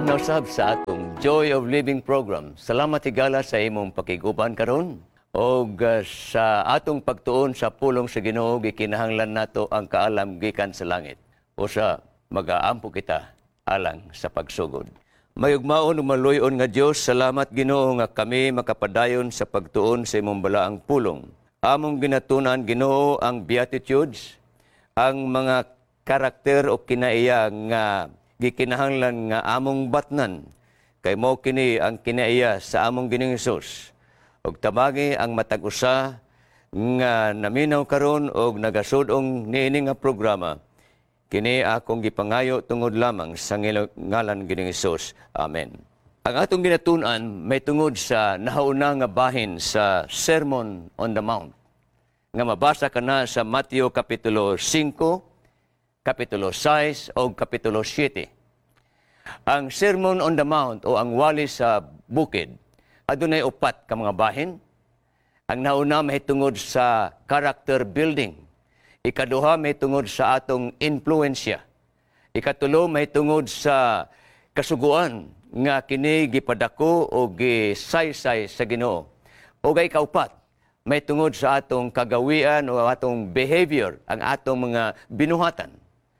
usab sa atong Joy of Living program. Salamat higala sa imong pakiguban karon. Og sa atong pagtuon sa pulong sa Ginoo gikinahanglan nato ang kaalam gikan sa langit. Usa magaampo kita alang sa pagsugod. Mayugmaon ug maluyon nga Dios, salamat Ginoo nga kami makapadayon sa pagtuon sa imong balaang pulong. Among ginatunan Ginoo ang beatitudes, ang mga karakter o kinaiya nga gikinahanglan nga among batnan, kay mao kini ang kinaiya sa among Ginoong Hesus. Og tabagi ang matag usa nga naminaw karon og nagasud-ong niini nga programa. Kini akong gipangayo tungod lamang sa ngalan Ginoong Hesus. Amen. Ang atong ginatun-an may tungod sa nahauna nga bahin sa Sermon on the Mount. Nga mabasa kana sa Mateo Kapitulo 5, Kapitulo 6 o Kapitulo 7. Ang Sermon on the Mount o ang wali sa bukid, adunay upat ka mga bahin. Ang nauna may tungod sa character building. Ikaduha may tungod sa atong influensya. Ikatulo may tungod sa kasuguan nga kini gipadako o gisaysay sa Ginoo. O ikaupat, may tungod sa atong kagawian o atong behavior, ang atong mga binuhatan.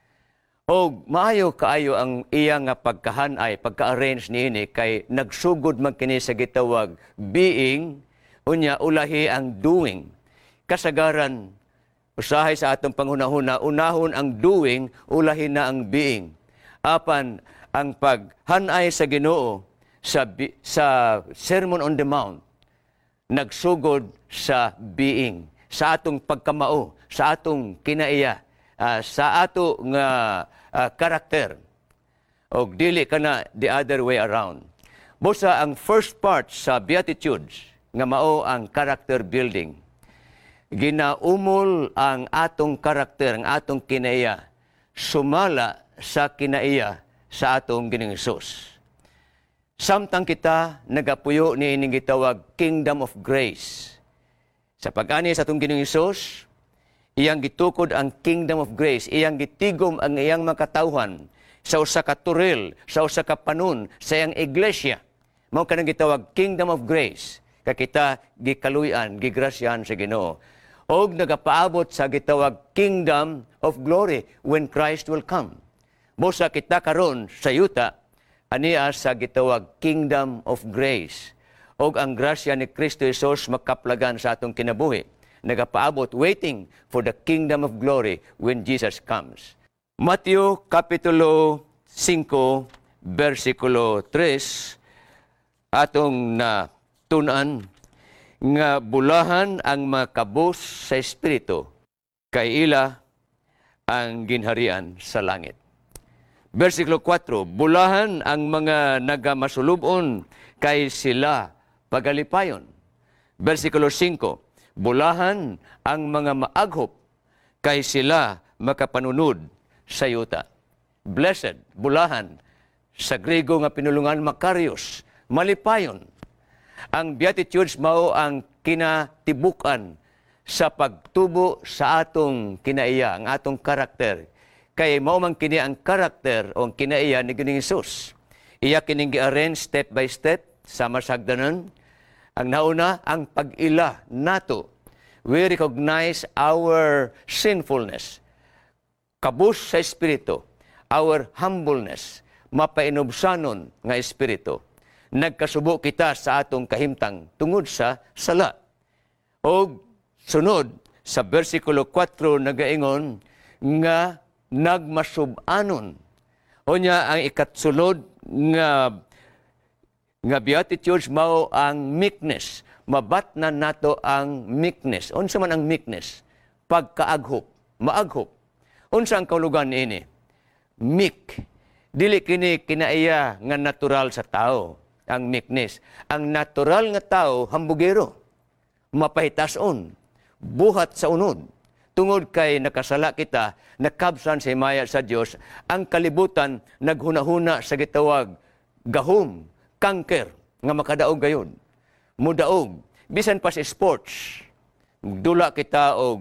O maayo kaayo ang iya nga pagkahanay, pagka-arrange niini kay nagsugod man kini sa gitawag being, unya ulahi ang doing. Kasagaran, usahay sa atong panghunahuna, unahon ang doing, ulahi na ang being. Apan ang paghanay sa Ginoo sa Sermon on the Mount, nagsugod sa being, sa atong pagkamao, sa atong kinaiya, sa ato nga karakter. O dili kana the other way around. Busa ang first part sa Beatitudes nga mao ang character building. Ginaumol ang atong karakter, ang atong kinaiya, sumala sa kinaiya sa atong Ginoong Hesus. Samtang kita nagapuyo ni ining gitawag Kingdom of Grace. Sa pag-ani sa atong Ginoong Hesus, iyang gitukod ang Kingdom of Grace, iyang gitigom ang iyang makatawhan sa usa ka turil, sa usa ka panon, sa iyang iglesia. Mao kanang gitawag Kingdom of Grace. Kay kita gikaluyan, gigrasyahan sa Ginoo. Og nagapaabot sa gitawag Kingdom of Glory when Christ will come. Busa kita karon sa yuta, aniya sa gitawag Kingdom of Grace. Og ang grasya ni Kristo Jesus makaplagan sa atong kinabuhi. Nagapaabot, waiting for the kingdom of glory when Jesus comes. Mateo Kapitulo 5, versikulo 3, atong natunan nga bulahan ang makabus sa Espiritu, kay ila ang ginharian sa langit. Versikulo 4, bulahan ang mga nagamasulubon, kay sila pagalipayon. Versikulo 5, bulahan ang mga maaghop, kay sila makapanunod sa yuta. Blessed, bulahan, sa Griego nga pinulungan Makarios, malipayon. Ang Beatitudes mao ang kinatibukan sa pagtubo sa atong kinaiya, ang atong karakter. Kay mao man kini ang karakter o ang kinaiya ni Ginoong Hesus. Iya kining gi-arrange step by step, sama sa hagdanan. Ang nauna, ang pag-ila nato. We recognize our sinfulness. Kabus sa Espiritu. Our humbleness. Mapainubsanon nga Espiritu. Nagkasubo kita sa atong kahimtang tungod sa sala. O sunod, sa versikulo 4 nagaingon nga nagmasubanon. O niya ang ikatsulod nga Beatitudes mao ang meekness. Mabatnan nato ang meekness. Unsa man ang meekness? Pagkaaghop, maaghop. Unsa ang kaulugan ini? Meek. Dili kini kinaiya nga natural sa tao, ang meekness. Ang natural nga tao, hambugero. Mapahitason. Buhat sa unod. Tungod kay nakasala kita, nakabsan sa himaya sa Dios, ang kalibutan naghunahuna sa gitawag gahom, kanker, nga makadaog gayon. Mudaog. Bisan pa sa sports. Dula kita og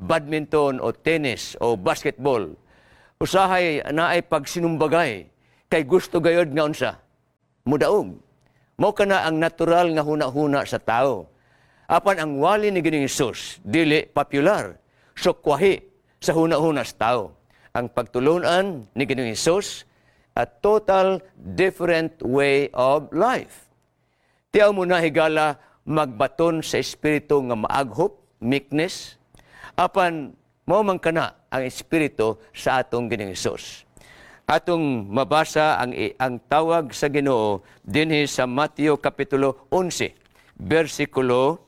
badminton o tennis o basketball. Usahay na ay pagsinumbagay. kay gusto gayod nga unsa? Mudaog. Mao kana ang natural nga huna-huna sa tao. Apan ang wali ni Ginoong Hesus dili popular. So kwahi sa huna-huna sa tao. Ang pagtulunan ni Ginoong Hesus, a total different way of life. Tiyaw mo na higala magbaton sa espiritu nga maaghop, meekness, apan mao man kana ang espiritu sa atong Ginoong Hesus. Atong mabasa ang tawag sa Ginoo dinhi sa Mateo kapitulo 11, bersikulo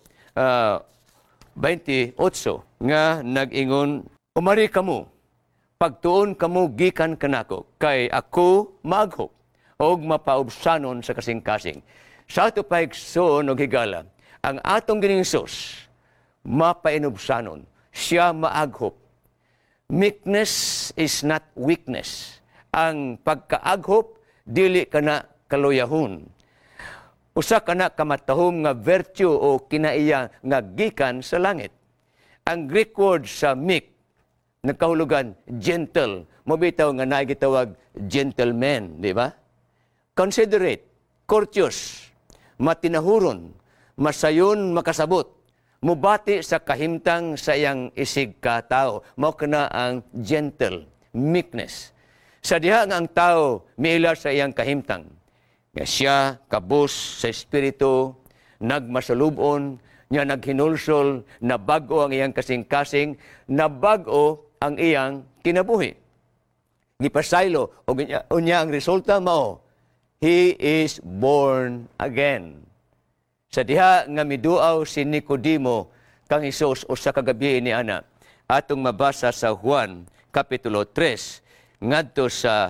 28 nga nag-ingon, "Umari kamo, pagtuon kamo gikan kanako, kay ako maaghop og mapaubsanon sa kasing-kasing." Sa ato paigsoon og higala, ang atong Ginoong Hesus mapainubsanon, siya maaghop. Meekness is not weakness. Ang pagkaaghop dili kana kaluyahon. Usa kana kamatahom nga virtue o kinaiya nga gikan sa langit. Ang Greek word sa meek nagkahulugan gentle. Mobitaw nga naay gitawag gentleman, di ba? Considerate, courteous, matinahuron, masayon makasabot, mubati sa kahimtang sa iyang isig ka tao. Mao kana ang gentle, meekness. Sa diha nga ang tao miila sa iyang kahimtang, nga siya kabus sa espiritu, nagmasalubon, niya naghinulsol, nabago ang iyang kasing-kasing, nabago ang iyang kinabuhi. Gipasaylo, o unya ang resulta mao, he is born again. Sa diha nga miduaw si Nicodemo kang Hesus usa ka gabi ni ana, atong mabasa sa Juan kapitulo 3 ngadto sa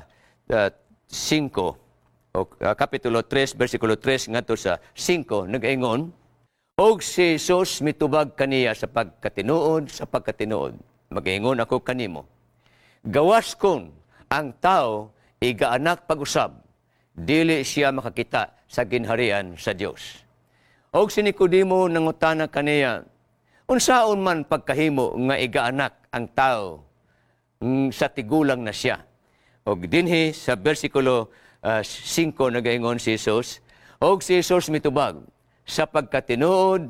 5 o kapitulo 3 bersikulo 3 ngadto sa 5 nag-ingon, og si Jesus mitubag kaniya sa pagkatinuod, mag-ingon ako kanimo, gawas kon ang tao igaanak pag-usab, dili siya makakita sa ginharian sa Dios. Og si Nicodemo nangutana kaniya, unsaon man pagkahimo nga igaanak ang tao sa tigulang na siya. Og dinhi sa bersikulo 5 nagaingon si Jesus, og si Jesus mitubag, sa pagkatinuod,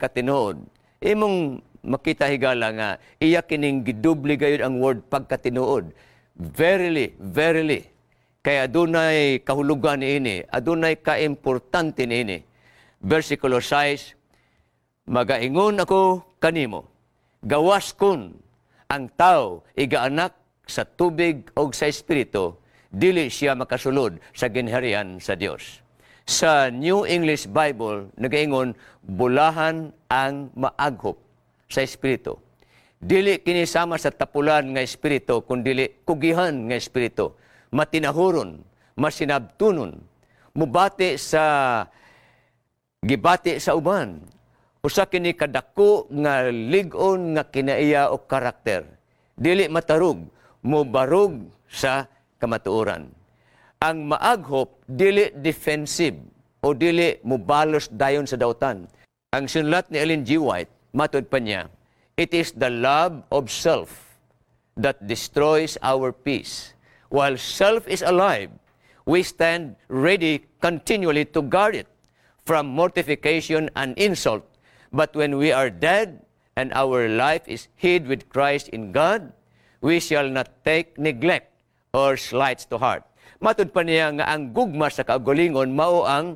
imong makita higala nga iya kining gidubli gayud ang word pagkatinuod. Verily, verily. Kaya adunay kahulugan niini, adunay kaimportante niini. Bersikulo 6, magaingon ako kanimo, gawas kon ang tao igaanak sa tubig o sa espiritu, dili siya makasulod sa ginharian sa Dios. Sa New English Bible, nagaingon, bulahan ang maaghop sa espiritu. Dili kinisama sa tapulan nga espiritu, kundi kugihan nga espiritu. Matinahuron, masinabtunon, gibati sa uban. Usa kini kadako nga lig-on nga kinaiya o karakter. Dili matarug, mobarog sa kamatuoran. Ang maaghop dili defensive o dili mobalos dayon sa dautan. Ang sinlat ni Ellen G. White, matud pa niya, it is the love of self that destroys our peace. While self is alive, we stand ready continually to guard it from mortification and insult. But when we are dead and our life is hid with Christ in God, we shall not take neglect or slights to heart. Matud pa niya nga ang gugma sa kaugalingon mao ang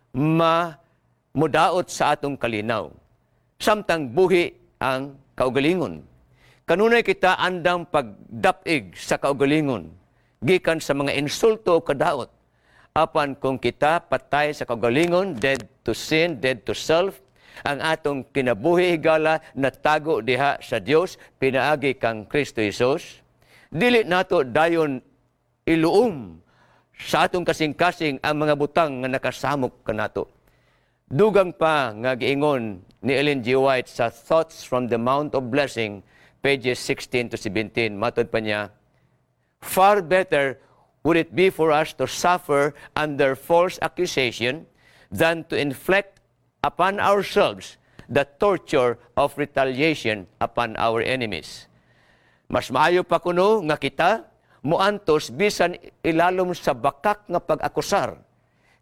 mudaot sa atong kalinaw. Samtang buhi ang kaugalingon. Kanunay kita andang pagdapig sa kaugalingon, gikan sa mga insulto o kadaot. Apan kung kita patay sa kaugalingon, dead to sin, dead to self, ang atong kinabuhi higala natago diha sa Dios pinaagi kang Kristo Jesus, dili nato dayon iluom sa atong kasing-kasing ang mga butang nga nakasamok kanato. Dugang pa nga giingon ni Ellen G. White sa Thoughts from the Mount of Blessing, pages 16 to 17, matod pa niya, far better would it be for us to suffer under false accusation than to inflict upon ourselves the torture of retaliation upon our enemies. Mas maayo pa kuno nga kita muantos bisan ilalom sa bakak nga pag-akusar